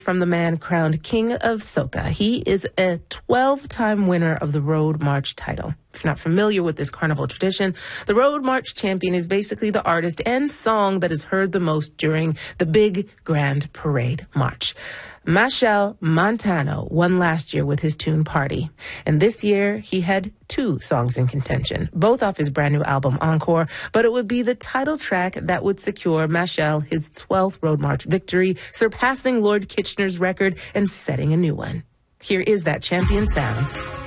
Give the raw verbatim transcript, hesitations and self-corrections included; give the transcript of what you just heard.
from the man crowned King of Soca. He is a twelve-time winner of the Road March title. If you're not familiar with this carnival tradition, the Road March champion is basically the artist and song that is heard the most during the big grand parade march. Machel Montano won last year with his tune Party. And this year, he had two songs in contention, both off his brand new album Encore, but it would be the title track that would secure Machel his twelfth Road March victory, surpassing Lord Kitchener's record and setting a new one. Here is that champion sound.